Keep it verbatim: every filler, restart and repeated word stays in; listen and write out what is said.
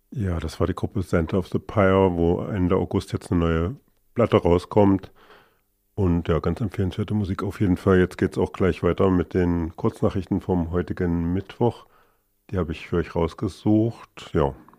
Ja, das war die Gruppe Center of the Pyre, wo Ende August jetzt eine neue Platte rauskommt. Und ja, ganz empfehlenswerte Musik auf jeden Fall. Jetzt geht's auch gleich weiter mit den Kurznachrichten vom heutigen Mittwoch. Die habe ich für euch rausgesucht. Ja,